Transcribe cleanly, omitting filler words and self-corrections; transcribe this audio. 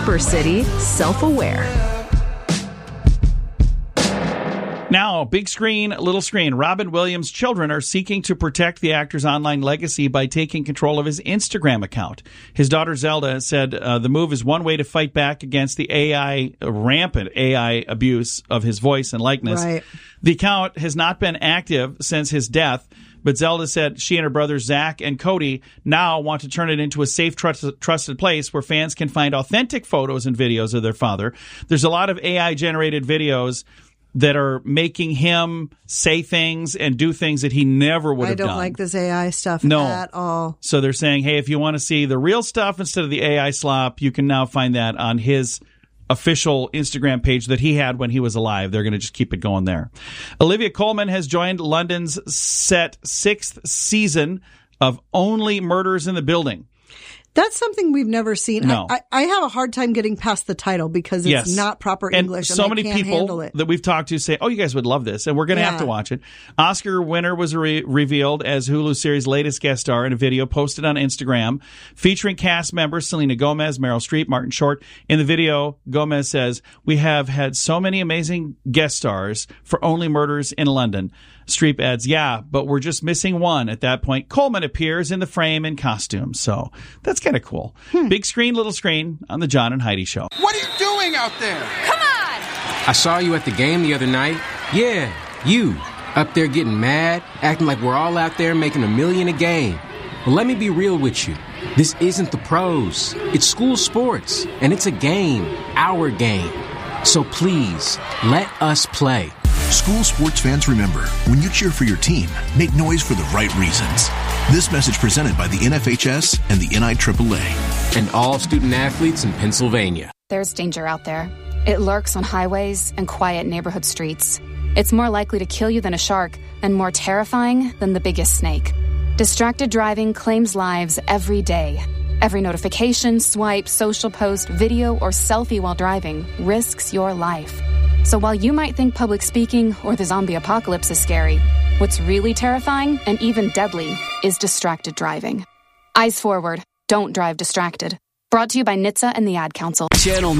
Super City self-aware. Now, big screen, little screen. Robin Williams' children are seeking to protect the actor's online legacy by taking control of his Instagram account. His daughter Zelda said the move is one way to fight back against the rampant AI abuse of his voice and likeness. Right. The account has not been active since his death, but Zelda said she and her brothers Zach and Cody now want to turn it into a safe, trusted place where fans can find authentic photos and videos of their father. There's a lot of AI-generated videos that are making him say things and do things that he never would have done. I don't like this AI stuff at all. So they're saying, hey, if you want to see the real stuff instead of the AI slop, you can now find that on his official Instagram page that he had when he was alive. They're going to just keep it going there. Olivia Colman has joined London's set 6th season of Only Murders in the Building. That's something we've never seen. No. I have a hard time getting past the title because it's not proper English. And so many can't handle people it. that we've talked to say, oh, you guys would love this, and we're going to have to watch it. Oscar winner was revealed as Hulu series' latest guest star in a video posted on Instagram featuring cast members Selena Gomez, Meryl Streep, Martin Short. In the video, Gomez says, we have had so many amazing guest stars for Only Murders in London. Streep adds, yeah, but we're just missing one. At that point, Coleman appears in the frame in costume. So that's kind of cool. Big screen, little screen on the John and Heidi Show. What are you doing out there? Come on! I saw you at the game the other night. Yeah, you. Up there getting mad, acting like we're all out there making $1 million a game. Well, let me be real with you. This isn't the pros. It's school sports, and it's a game, our game. So please, let us play. School sports fans, remember, when you cheer for your team, make noise for the right reasons. This message presented by the NFHS and the NIAAA. And all student athletes in Pennsylvania. There's danger out there. It lurks on highways and quiet neighborhood streets. It's more likely to kill you than a shark and more terrifying than the biggest snake. Distracted driving claims lives every day. Every notification, swipe, social post, video, or selfie while driving risks your life. So while you might think public speaking or the zombie apocalypse is scary, what's really terrifying and even deadly is distracted driving. Eyes forward. Don't drive distracted. Brought to you by NHTSA and the Ad Council. Channel